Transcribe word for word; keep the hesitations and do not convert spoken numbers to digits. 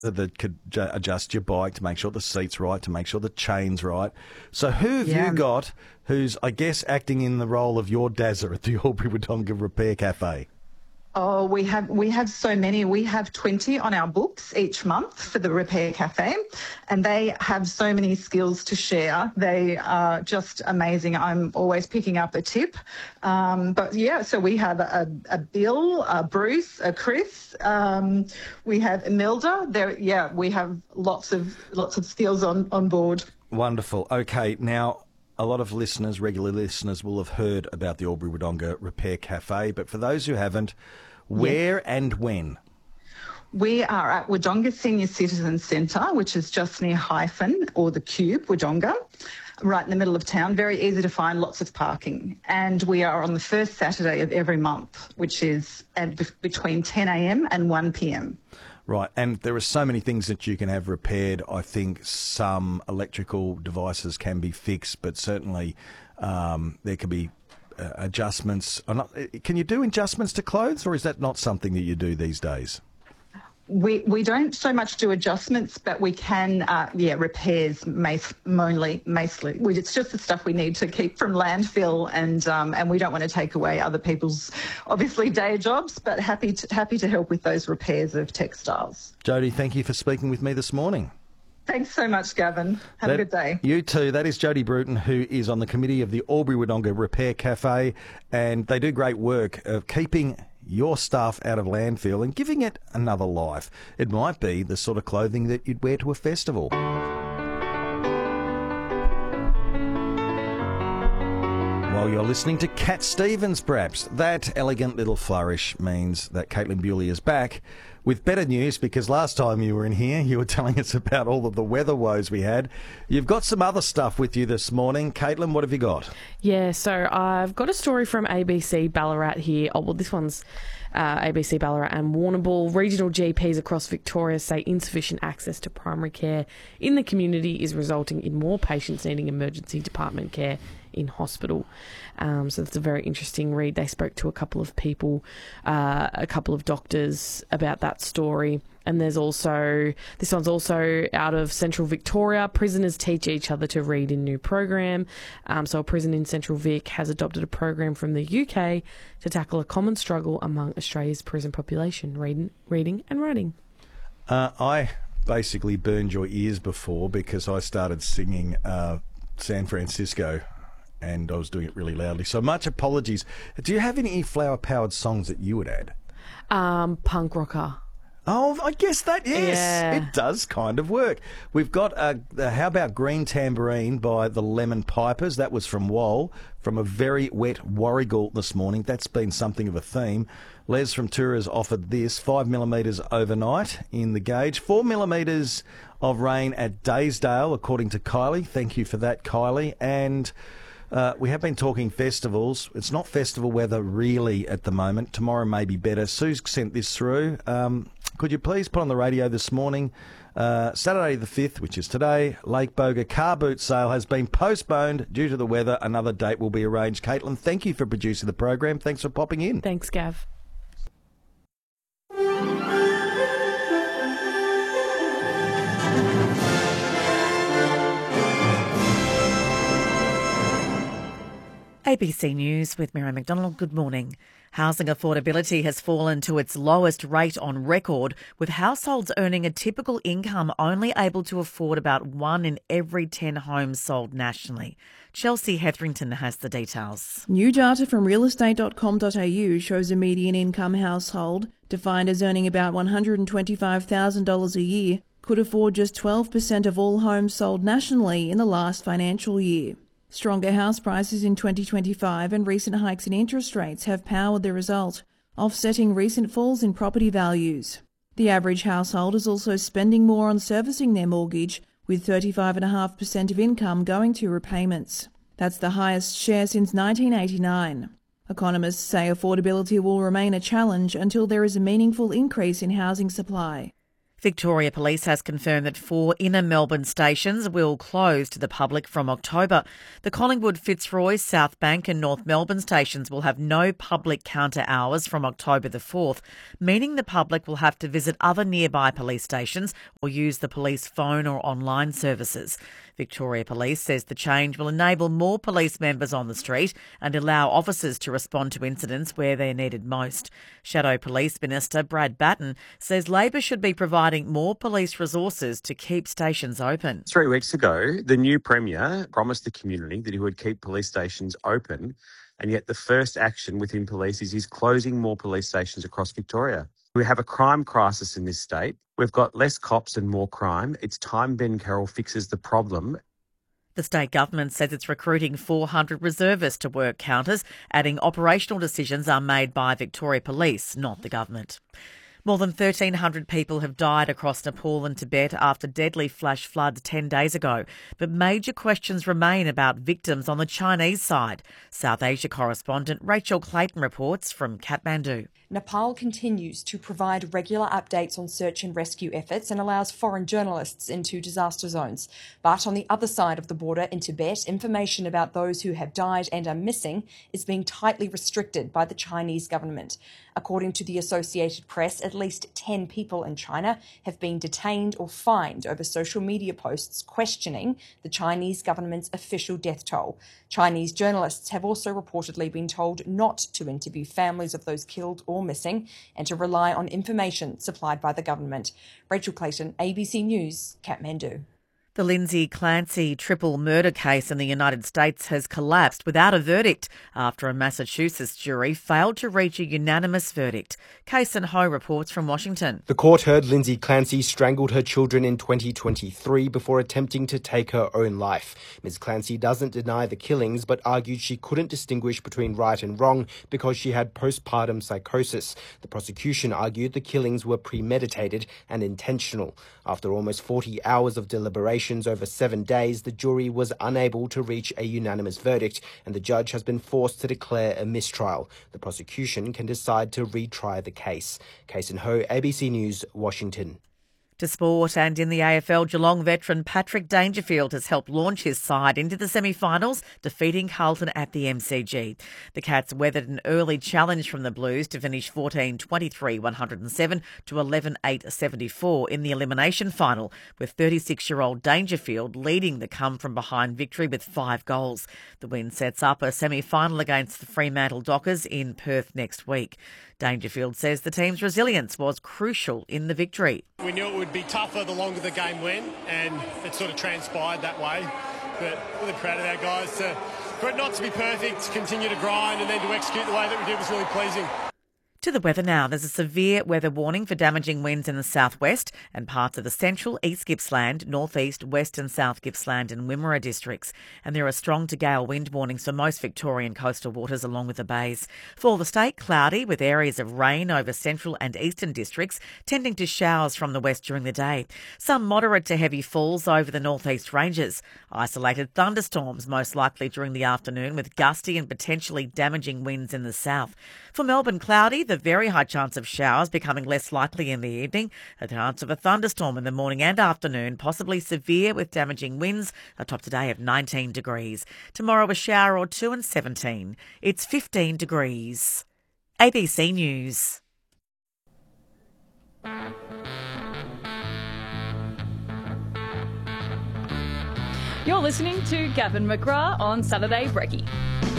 that could ju- adjust your bike to make sure the seat's right, to make sure the chain's right. So who have Yeah. you got who's, I guess, acting in the role of your Dazza at the Albury Wodonga Repair Cafe? Oh, we have we have so many. We have twenty on our books each month for the Repair Cafe, and they have so many skills to share. They are just amazing. I'm always picking up a tip. Um, but yeah, so we have a, a Bill, a Bruce, a Chris. Um, we have Imelda. There, yeah, we have lots of lots of skills on, on board. Wonderful. Okay, now a lot of listeners, regular listeners, will have heard about the Albury Wodonga Repair Cafe, but for those who haven't, where yes. and when? We are at Wodonga Senior Citizen Centre, which is just near Hyphen, or the Cube, Wodonga, right in the middle of town. Very easy to find, lots of parking. And we are on the first Saturday of every month, which is at be- between ten a.m. and one p.m. Right, and there are so many things that you can have repaired. I think some electrical devices can be fixed, but certainly um, there can be uh, adjustments. Or not, can you do adjustments to clothes, or is that not something that you do these days? We we don't so much do adjustments, but we can, uh, yeah, repairs mace, mainly, mostly. We, it's just the stuff we need to keep from landfill, and um, and we don't want to take away other people's, obviously, day jobs, but happy to, happy to help with those repairs of textiles. Jody, thank you for speaking with me this morning. Thanks so much, Gavin. Have that, a good day. You too. That is Jody Bruton, who is on the committee of the Albury Wodonga Repair Cafe, and they do great work of keeping your stuff out of landfill and giving it another life. It might be the sort of clothing that you'd wear to a festival. While you're listening to Cat Stevens, perhaps, that elegant little flourish means that Caitlin Bewley is back with better news, because last time you were in here, you were telling us about all of the weather woes we had. You've got some other stuff with you this morning. Caitlin, what have you got? Yeah, so I've got a story from A B C Ballarat here. Oh, well, this one's uh, A B C Ballarat and Warrnambool. Regional G Ps across Victoria say insufficient access to primary care in the community is resulting in more patients needing emergency department care in hospital. Um, so that's a very interesting read. They spoke to a couple of people, uh, a couple of doctors about that story. And there's also, this one's also out of Central Victoria. Prisoners teach each other to read in new program. Um, so a prison in Central Vic has adopted a program from the U K to tackle a common struggle among Australia's prison population, reading, reading and writing. Uh, I basically burned your ears before because I started singing uh, San Francisco, and I was doing it really loudly. So much apologies. Do you have any flower-powered songs that you would add? Um, punk rocker. Oh, I guess that, yes. Yeah. It does kind of work. We've got, uh, uh, how about Green Tambourine by the Lemon Pipers? That was from Wall, from a very wet Warragul this morning. That's been something of a theme. Les from Tura's offered this, five millimetres overnight in the gauge, four millimetres of rain at Daysdale, according to Kylie. Thank you for that, Kylie. And Uh, we have been talking festivals. It's not festival weather really at the moment. Tomorrow may be better. Sue's sent this through. Um, could you please put on the radio this morning, uh, Saturday the fifth, which is today, Lake Boga car boot sale has been postponed due to the weather. Another date will be arranged. Caitlin, thank you for producing the program. Thanks for popping in. Thanks, Gav. A B C News with Mary McDonald. Good morning. Housing affordability has fallen to its lowest rate on record, with households earning a typical income only able to afford about one in every ten homes sold nationally. Chelsea Hetherington has the details. New data from real estate dot com dot a u shows a median income household, defined as earning about one hundred twenty-five thousand dollars a year, could afford just twelve percent of all homes sold nationally in the last financial year. Stronger house prices in twenty twenty-five and recent hikes in interest rates have powered the result, offsetting recent falls in property values. The average household is also spending more on servicing their mortgage, with thirty-five point five percent of income going to repayments. That's the highest share since nineteen eighty-nine. Economists say affordability will remain a challenge until there is a meaningful increase in housing supply. Victoria Police has confirmed that four inner Melbourne stations will close to the public from October. The Collingwood, Fitzroy, South Bank and North Melbourne stations will have no public counter hours from October the fourth, meaning the public will have to visit other nearby police stations or use the police phone or online services. Victoria Police says the change will enable more police members on the street and allow officers to respond to incidents where they're needed most. Shadow Police Minister Brad Batten says Labor should be providing more police resources to keep stations open. Three weeks ago, the new Premier promised the community that he would keep police stations open, and yet the first action within police is he's closing more police stations across Victoria. We have a crime crisis in this state. We've got less cops and more crime. It's time Ben Carroll fixes the problem. The state government says it's recruiting four hundred reservists to work counters, adding operational decisions are made by Victoria Police, not the government. More than thirteen hundred people have died across Nepal and Tibet after deadly flash floods ten days ago, but major questions remain about victims on the Chinese side. South Asia correspondent Rachel Clayton reports from Kathmandu. Nepal continues to provide regular updates on search and rescue efforts and allows foreign journalists into disaster zones. But on the other side of the border in Tibet, information about those who have died and are missing is being tightly restricted by the Chinese government. According to the Associated Press, at least ten people in China have been detained or fined over social media posts questioning the Chinese government's official death toll. Chinese journalists have also reportedly been told not to interview families of those killed or missing and to rely on information supplied by the government. Rachel Clayton, A B C News, Kathmandu. The Lindsay Clancy triple murder case in the United States has collapsed without a verdict after a Massachusetts jury failed to reach a unanimous verdict. Kason Ho reports from Washington. The court heard Lindsay Clancy strangled her children in twenty twenty-three before attempting to take her own life. Miz Clancy doesn't deny the killings but argued she couldn't distinguish between right and wrong because she had postpartum psychosis. The prosecution argued the killings were premeditated and intentional. After almost forty hours of deliberation over seven days, the jury was unable to reach a unanimous verdict and the judge has been forced to declare a mistrial. The prosecution can decide to retry the case. Kason Ho, A B C News, Washington. To sport, and in the A F L, Geelong veteran Patrick Dangerfield has helped launch his side into the semi-finals, defeating Carlton at the M C G. The Cats weathered an early challenge from the Blues to finish fourteen twenty-three one oh seven to eleven eight seventy-four in the elimination final, with thirty-six-year-old Dangerfield leading the come-from-behind victory with five goals. The win sets up a semi-final against the Fremantle Dockers in Perth next week. Dangerfield says the team's resilience was crucial in the victory. We knew it would be tougher the longer the game went, and it sort of transpired that way. But really proud of our guys to, for it not to be perfect, to continue to grind and then to execute the way that we did was really pleasing. To the weather now. There's a severe weather warning for damaging winds in the southwest and parts of the central East Gippsland, northeast, west and south Gippsland and Wimmera districts. And there are strong to gale wind warnings for most Victorian coastal waters along with the bays. For the state, cloudy with areas of rain over central and eastern districts, tending to showers from the west during the day. Some moderate to heavy falls over the northeast ranges. Isolated thunderstorms most likely during the afternoon with gusty and potentially damaging winds in the south. For Melbourne, cloudy, the very high chance of showers becoming less likely in the evening. A chance of a thunderstorm in the morning and afternoon, possibly severe with damaging winds, a top today of nineteen degrees. Tomorrow a shower or two and seventeen. It's fifteen degrees. A B C News. You're listening to Gavin McGrath on Saturday Brekkie.